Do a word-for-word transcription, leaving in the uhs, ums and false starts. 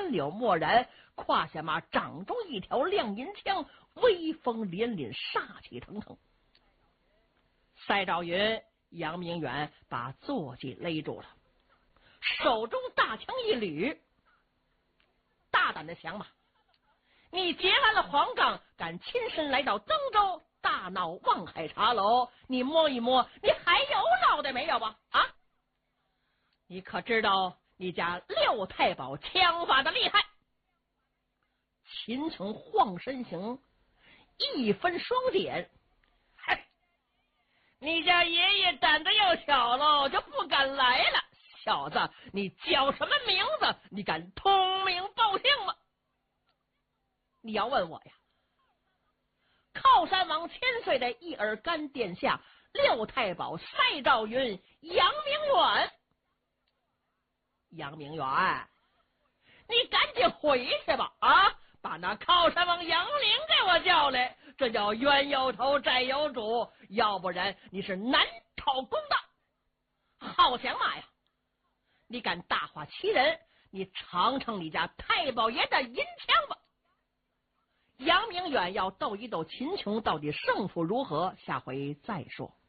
满脸漠然，胯下马长中一条亮银枪，威风凛凛，杀气腾腾。赛兆云、杨明远把坐骑勒住了，手中大枪一捋，大胆的降马，你劫完了黄冈，敢亲身来到登州大闹望海茶楼，你摸一摸，你还有脑袋没有吧？啊！你可知道你家六太保枪法的厉害？秦琼晃身形，一分双点，嗨，你家爷爷胆子又小喽，就不敢来了。小子，你叫什么名字？你敢通名报姓吗？你要问我呀，靠山王千岁的一耳干殿下，六太保赛兆云、杨明远。杨明远，你赶紧回去吧！啊，把那靠山王杨凌给我叫来，这叫冤有头债有主，要不然你是难讨公道。好降马呀！你敢大话欺人，你尝尝你家太保爷的银枪吧！杨明远要斗一斗秦琼，到底胜负如何？下回再说。